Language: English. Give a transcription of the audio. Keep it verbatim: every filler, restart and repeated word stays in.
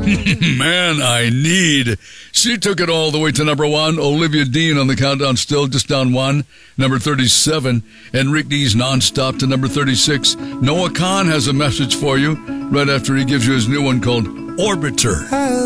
Man, I Need. She took it all the way to number one. Olivia Dean on the countdown, still just down one. Number thirty-seven. Enrique D's Nonstop to number thirty-six. Noah Kahan has a message for you right after he gives you his new one called Orbiter.